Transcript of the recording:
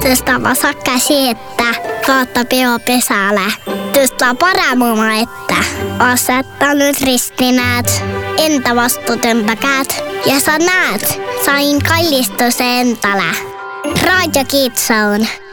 Tõsta vasak käsi ette, vaata peo pesale. Tõsta parem oma ette. Aseta nüüd risti, näed. Enda vastu tõmba käed. Ja sa näed, sain kallistuse endale. Raadio Kids Zone.